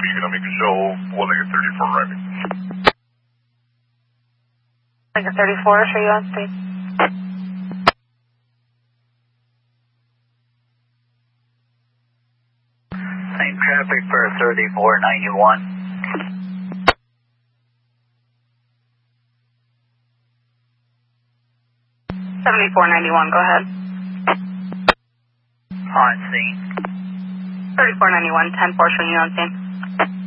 Make a show, Lincoln 34 arriving. Lincoln 34, show you on scene. Same traffic for 3491. 7491, go ahead. On scene. 3491, 10-4, showing you on scene.